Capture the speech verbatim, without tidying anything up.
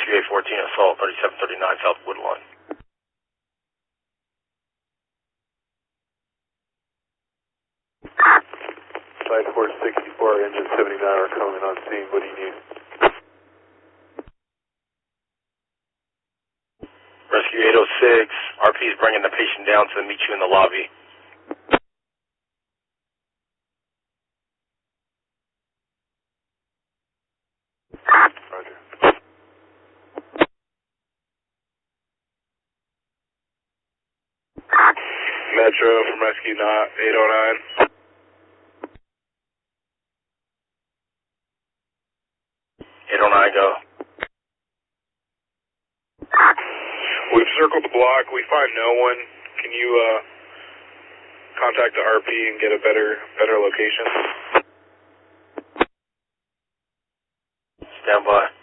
Rescue eight fourteen assault, thirty-seven thirty-nine South Woodlawn. Side four sixty-four, engine seventy-nine are coming on scene. What do you need? Rescue eight oh six, R P is bringing the patient down to meet you in the lobby. Roger. Metro from Rescue eight oh nine. eight oh nine, go. We've circled the block. We find no one. Can you uh, contact the R P and get a better better location? Stand by.